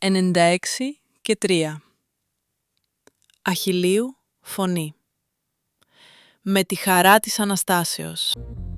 96 και 3. Αχιλλείου φωνή. Με τη χαρά της Αναστάσεως.